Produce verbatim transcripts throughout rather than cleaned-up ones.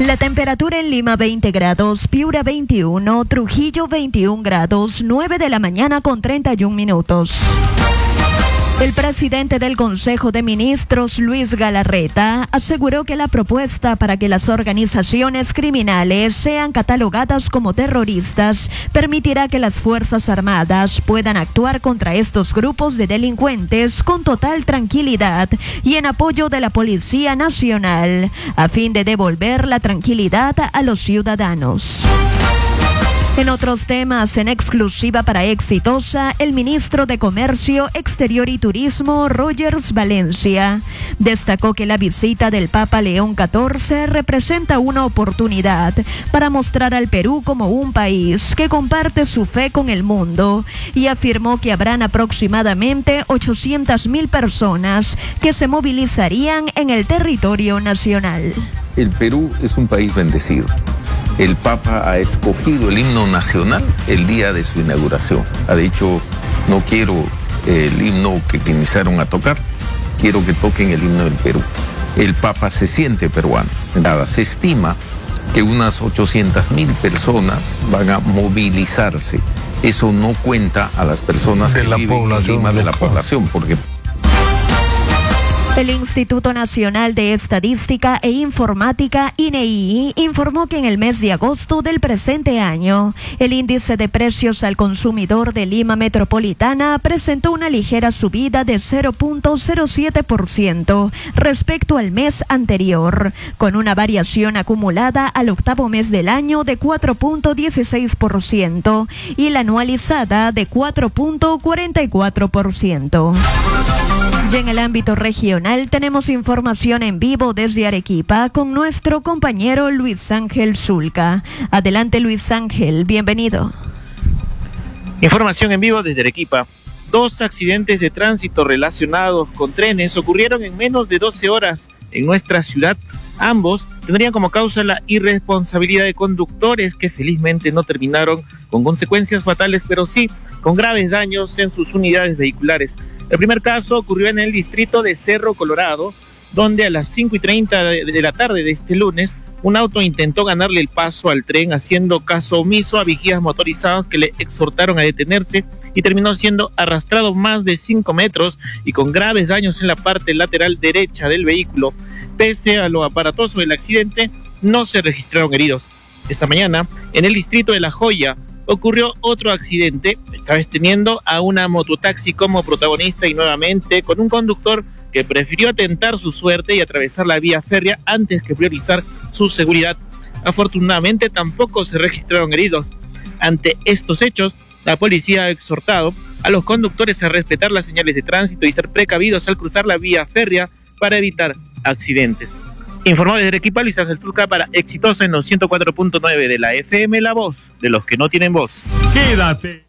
La temperatura en Lima veinte grados, Piura veintiuno, Trujillo veintiún grados, nueve de la mañana con treinta y un minutos. El presidente del Consejo de Ministros, Luis Galarreta, aseguró que la propuesta para que las organizaciones criminales sean catalogadas como terroristas permitirá que las Fuerzas Armadas puedan actuar contra estos grupos de delincuentes con total tranquilidad y en apoyo de la Policía Nacional, a fin de devolver la tranquilidad a los ciudadanos. En otros temas, en exclusiva para Exitosa, el ministro de Comercio Exterior y Turismo, Rogers Valencia, destacó que la visita del Papa León catorce representa una oportunidad para mostrar al Perú como un país que comparte su fe con el mundo y afirmó que habrán aproximadamente ochocientas mil personas que se movilizarían en el territorio nacional. El Perú es un país bendecido. El Papa ha escogido el himno nacional el día de su inauguración. Ha dicho, no quiero el himno que iniciaron a tocar, quiero que toquen el himno del Perú. El Papa se siente peruano. Nada, se estima que unas ochocientas mil personas van a movilizarse. Eso no cuenta a las personas que viven en Lima de la población, porque... El Instituto Nacional de Estadística e Informática, I N E I, informó que en el mes de agosto del presente año, el índice de precios al consumidor de Lima Metropolitana presentó una ligera subida de cero punto cero siete por ciento respecto al mes anterior, con una variación acumulada al octavo mes del año de cuatro punto dieciséis por ciento y la anualizada de cuatro punto cuarenta y cuatro por ciento. Y en el ámbito regional tenemos información en vivo desde Arequipa con nuestro compañero Luis Ángel Zulca. Adelante, Luis Ángel, bienvenido. Información en vivo desde Arequipa. Dos accidentes de tránsito relacionados con trenes ocurrieron en menos de doce horas en nuestra ciudad. Ambos tendrían como causa la irresponsabilidad de conductores que felizmente no terminaron con consecuencias fatales, pero sí con graves daños en sus unidades vehiculares. El primer caso ocurrió en el distrito de Cerro Colorado, donde a las cinco y treinta de la tarde de este lunes, un auto intentó ganarle el paso al tren haciendo caso omiso a vigías motorizados que le exhortaron a detenerse y terminó siendo arrastrado más de cinco metros y con graves daños en la parte lateral derecha del vehículo. Pese a lo aparatoso del accidente, no se registraron heridos. Esta mañana, en el distrito de La Joya, ocurrió otro accidente, esta vez teniendo a una mototaxi como protagonista y nuevamente con un conductor que prefirió atentar su suerte y atravesar la vía férrea antes que priorizar su seguridad. Afortunadamente tampoco se registraron heridos. Ante estos hechos, la policía ha exhortado a los conductores a respetar las señales de tránsito y ser precavidos al cruzar la vía férrea para evitar accidentes. Informó desde Arequipa Luis Ángel Zulca para Exitosa en los ciento cuatro punto nueve de la F M, la voz de los que no tienen voz. Quédate.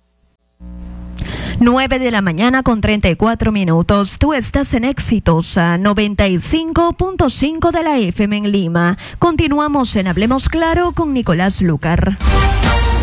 nueve de la mañana con treinta y cuatro minutos. Tú estás en Exitosa noventa y cinco punto cinco de la F M en Lima. Continuamos en Hablemos Claro con Nicolás Lucar.